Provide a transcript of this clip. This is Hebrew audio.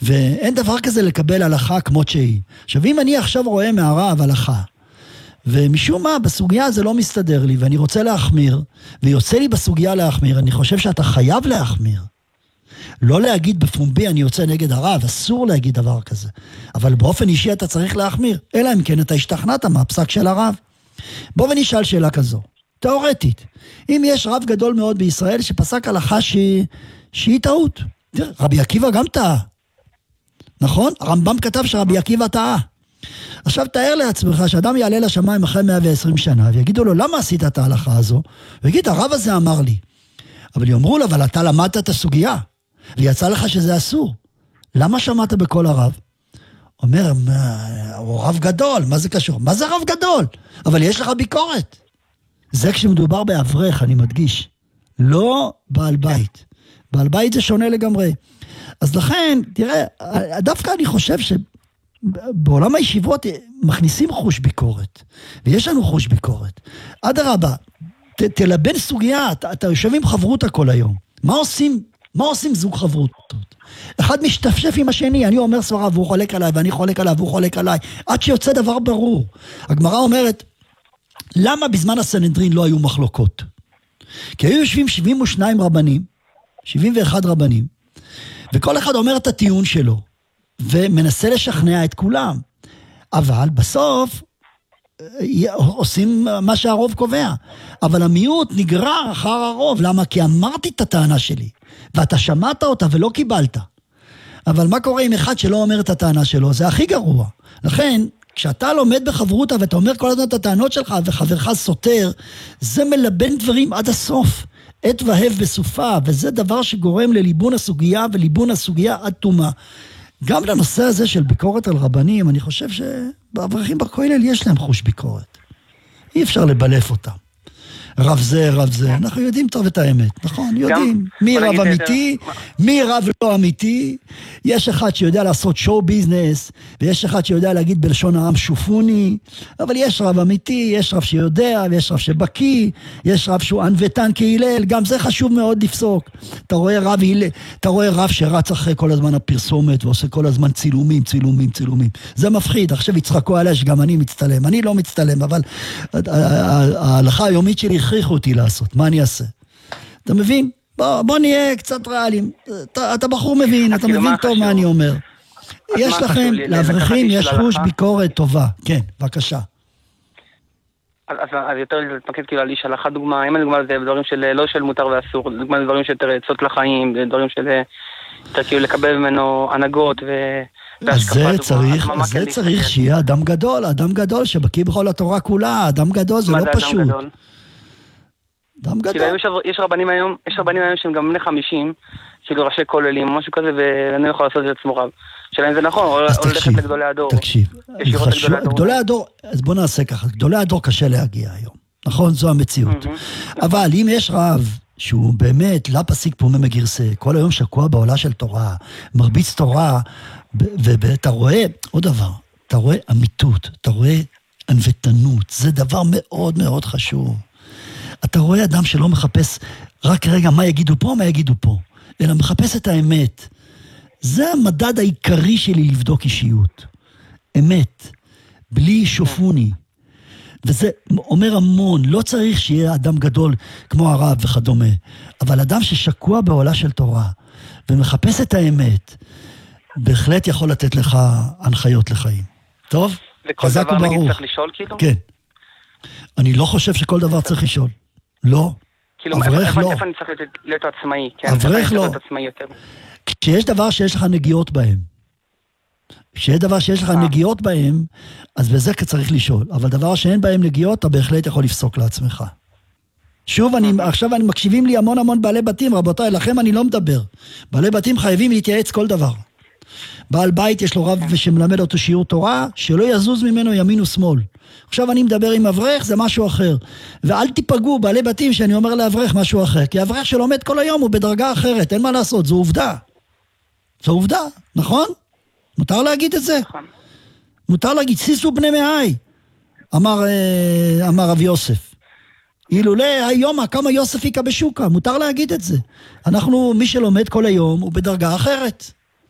ואין דבר כזה לקבל הלכה כמות שהיא. עכשיו, אם אני עכשיו רואה מהרב הלכה, ומשום מה, בסוגיה זה לא מסתדר לי, ואני רוצה להחמיר, ויוצא לי בסוגיה להחמיר, אני חושב שאתה חייב להחמיר. לא להגיד בפומבי, אני יוצא נגד הרב, אסור להגיד דבר כזה. אבל באופן אישי אתה צריך להחמיר, אלא אם כן אתה השתכנעת מהפסק של הרב. בוא ונשאל שאלה כזו, תיאורטית. אם יש רב גדול מאוד בישראל שפסק הלכה שהיא טעות. תראה, רבי עקיבא גם טעה. נכון? הרמב"ם כתב שרבי עקיבא טעה. עכשיו תאר לעצמך שאדם יעלה לשמיים אחרי 120 שנה, ויגידו לו, למה עשית את ההלכה הזו? ויגיד, הרב הזה אמר לי. אבל יאמרו לו, אבל אתה למדת את הסוגיה, ויצא לך שזה אסור. למה שמעת בכל הרב? אומר, הוא רב גדול, מה זה קשור? מה זה רב גדול? אבל יש לך ביקורת. זה כשמדובר באברך, אני מדגיש. לא בעל בית. בעל בית זה שונה לגמרי. אז לכן, תראה, דווקא אני חושב שבעולם הישיבות מכניסים חוש ביקורת. ויש לנו חוש ביקורת. אדרבה, תלבן סוגיה, אתה יושב עם חברות כל היום. מה עושים זוג חברותות? אחד משתפשף עם השני, אני אומר סברה והוא חולק עליי, ואני חולק עליו והוא חולק עליי, עד שיוצא דבר ברור. הגמרא אומרת, למה בזמן הסנהדרין לא היו מחלוקות? כי היו יושבים 72 רבנים, 71 רבנים, וכל אחד אומר את הטיעון שלו, ומנסה לשכנע את כולם. אבל בסוף, עושים מה שהרוב קובע. אבל המיעוט נגרר אחר הרוב. למה? כי אמרתי את הטענה שלי, ואתה שמעת אותה ולא קיבלת. אבל מה קורה עם אחד שלא אומר את הטענה שלו? זה הכי גרוע. לכן, כשאתה לומד בחברותה ואתה אומר כל הזמן את הטענות שלך וחברך סותר, זה מלבן דברים עד הסוף. עת והב בסופה, וזה דבר שגורם לליבון הסוגיה, וליבון הסוגיה עד תומה. גם לנושא הזה של ביקורת על רבנים, אני חושב שבאברכים בכולל יש להם חוש ביקורת. אי אפשר לבלף אותם. רב זה, אנחנו יודעים טוב את האמת, נכון? יודעים מי רב אמיתי, מי רב לא אמיתי. יש אחד שיודע לעשות שואו ביזנס, ויש אחד שיודע להגיד בלשון העם שופוני, אבל יש רב אמיתי, יש רב שיודע, ויש רב שבקי, יש רב שהוא ענוותן כהילל, גם זה חשוב מאוד לפסוק. אתה רואה רב שרץ אחרי כל הזמן הפרסומת, ועושה כל הזמן צילומים. זה מפחיד, עכשיו יצחקו עליה שגם אני מצטלם. אני לא מצטלם, אבל ההלכה היומית שלי הכריחו אותי לעשות, מה אני אעשה? אתה מבין? בוא נהיה קצת ריאליים. אתה בחור מבין, אתה מבין טוב מה אני אומר. יש לכם, לאברכים יש חוש ביקורת טובה. כן, בבקשה. אז יותר להתמקד כאילו על איש הלכה דוגמה, אם הדוגמה זה דברים של לא של מותר ואסור, דוגמה זה דברים של עצות לחיים, דברים של כאילו לקבל ממנו הנהגות אז זה צריך שיהיה אדם גדול שבקיא בכל התורה כולה, אדם גדול זה לא פשוט. יש רבנים היום שהם גם בני 50, כאילו ראשי כוללים או משהו כזה, ואני לא יכול לעשות את זה עצמו רב. שאלה אם זה נכון, או ללכת לגדולי הדור. תקשיב, גדולי הדור, אז בוא נעשה ככה, גדולי הדור קשה להגיע היום, נכון? זו המציאות. אבל אם יש רב שהוא באמת לא פסיק פומי מגרסה, כל היום שקוע בעולה של תורה, מרביץ תורה, ואתה רואה עוד דבר, אתה רואה אמיתות, אתה רואה ענוותנות, זה דבר מאוד מאוד חשוב. אתה רואה אדם שלא מחפש רק רגע מה יגידו פה, אלא מחפש את האמת. זה המדד העיקרי שלי לבדוק אישיות. אמת, בלי שופוני. וזה אומר המון, לא צריך שיהיה אדם גדול כמו הרב וכדומה, אבל אדם ששקוע בעולה של תורה, ומחפש את האמת, בהחלט יכול לתת לך הנחיות לחיים. טוב? חזק וברוך. וכל דבר נגיד צריך לשאול כאילו? כן. אני לא חושב שכל דבר צריך לשאול. לא. אברך לא. איפה אני צריך להיות עצמאי? אברך לא. כשיש דבר שיש לך נגיעות בהם, אז בזה צריך לשאול. אבל דבר שאין בהם נגיעות, אתה בהחלט יכול לפסוק לעצמך. שוב, עכשיו אני מקשיבים לי המון בעלי בתים, רבותיי, לכם אני לא מדבר. בעלי בתים חייבים להתייעץ כל דבר. בעל בית יש לו רב שמלמד אותו שיעור תורה, שלא יזוז ממנו ימין ושמאל. עכשיו אני מדבר עם אברך, זה משהו אחר. ואל תיפגעו בעלי בתים שאני אומר לאברך משהו אחר, כי אברך שלומד כל היום הוא בדרגה אחרת, אין מה לעשות, זו עובדה. זו עובדה, נכון? מותר להגיד את זה? מותר להגיד, סיסו בני מאי, אמר רב יוסף. אילולא היום כמה יוסף יקה בשוקה, מותר להגיד את זה. מי שלומד כל היום הוא בדרגה אחרת.